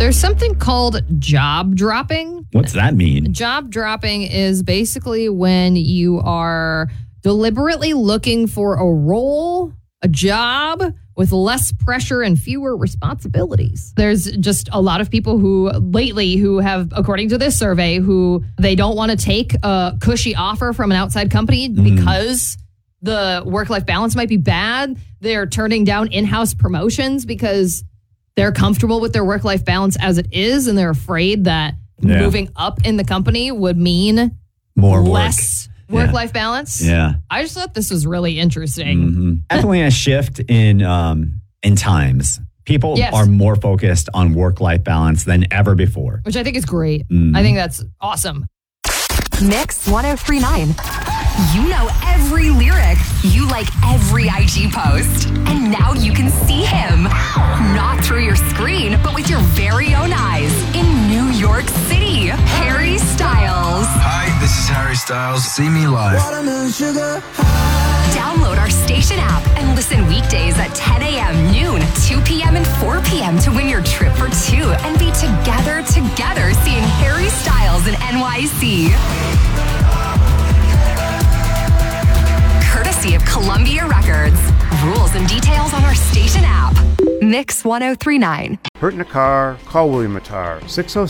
There's something called job dropping. What's that mean? Job dropping is basically when you are deliberately looking for a role, a job with less pressure and fewer responsibilities. There's just a lot of people who have, according to this survey, who they don't want to take a cushy offer from an outside company because the work-life balance might be bad. They're turning down in-house promotions because they're comfortable with their work-life balance as it is, and they're afraid that moving up in the company would mean more less work-life balance. Yeah. I just thought this was really interesting. Mm-hmm. Definitely a shift in times. People are more focused on work-life balance than ever before. Which I think is great. I think that's awesome. Mix 1039. You know every lyric. You like every IG post. And now you can see him. Not through your screen, but with your very own eyes. In New York City, Harry Styles. Hi, this is Harry Styles. See me live. Download our station app and listen weekdays at 10 a.m., noon, 2 p.m., and 4 p.m. to win your trip for two and be together seeing Harry Styles in NYC. Courtesy of Columbia Records. Rules and details on our station app. Mix 1039. Hurt in a car? Call William Attar.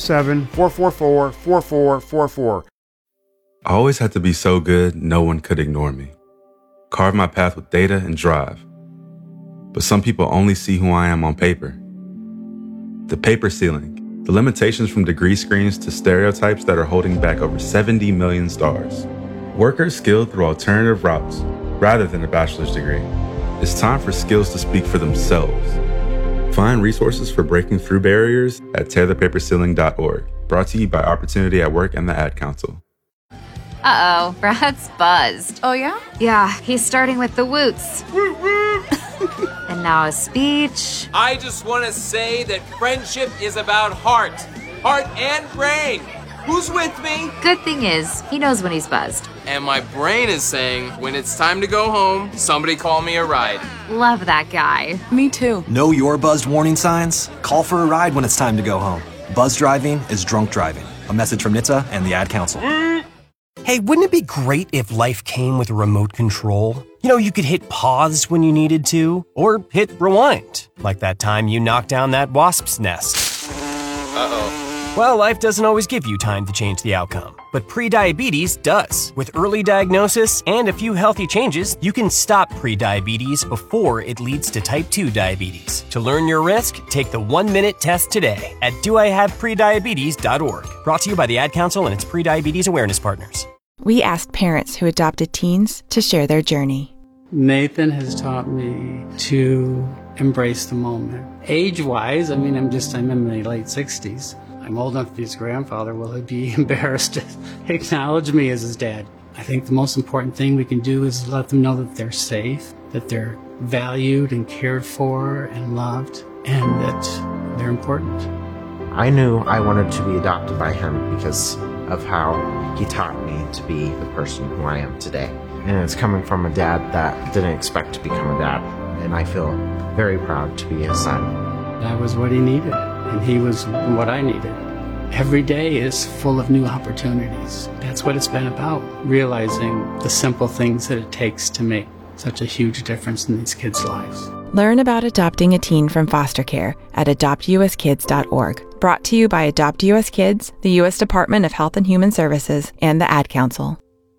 607-444-4444. I always had to be so good, no one could ignore me. Carve my path with data and drive. But some people only see who I am on paper. The paper ceiling. The limitations from degree screens to stereotypes that are holding back over 70 million stars. Workers skilled through alternative routes, rather than a bachelor's degree. It's time for skills to speak for themselves. Find resources for breaking through barriers at tearthepaperceiling.org. Brought to you by Opportunity at Work and the Ad Council. Uh-oh, Brad's buzzed. Oh, yeah? Yeah, he's starting with the woots. And now a speech. I just want to say that friendship is about heart and brain. Who's with me? Good thing is, he knows when he's buzzed. And my brain is saying, when it's time to go home, somebody call me a ride. Love that guy. Me too. Know your buzzed warning signs? Call for a ride when it's time to go home. Buzz driving is drunk driving. A message from NHTSA and the Ad Council. Hey, wouldn't it be great if life came with a remote control? You know, you could hit pause when you needed to, or hit rewind, like that time you knocked down that wasp's nest. Uh-oh. Well, life doesn't always give you time to change the outcome, but prediabetes does. With early diagnosis and a few healthy changes, you can stop prediabetes before it leads to type 2 diabetes. To learn your risk, take the 1-minute test today at doihaveprediabetes.org. Brought to you by the Ad Council and its prediabetes awareness partners. We asked parents who adopted teens to share their journey. Nathan has taught me to embrace the moment. Age-wise, I'm in my late 60s. I'm old enough to be his grandfather. Will he be embarrassed to acknowledge me as his dad? I think the most important thing we can do is let them know that they're safe, that they're valued and cared for and loved, and that they're important. I knew I wanted to be adopted by him because of how he taught me to be the person who I am today. And it's coming from a dad that didn't expect to become a dad. And I feel very proud to be his son. That was what he needed, and he was what I needed. Every day is full of new opportunities. That's what it's been about, realizing the simple things that it takes to make such a huge difference in these kids' lives. Learn about adopting a teen from foster care at adoptuskids.org. Brought to you by Adopt U.S. Kids, the U.S. Department of Health and Human Services, and the Ad Council.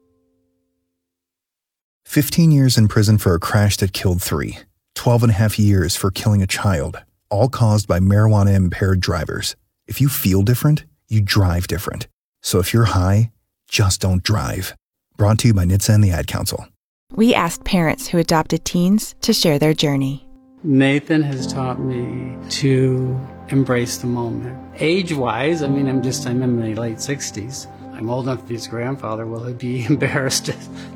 15 years in prison for a crash that killed 3. 12 and a half years for killing a child, all caused by marijuana-impaired drivers. If you feel different, you drive different. So if you're high, just don't drive. Brought to you by NHTSA and the Ad Council. We asked parents who adopted teens to share their journey. Nathan has taught me to embrace the moment. Age-wise, I'm in my late 60s. I'm old enough to be his grandfather. Will he be embarrassed to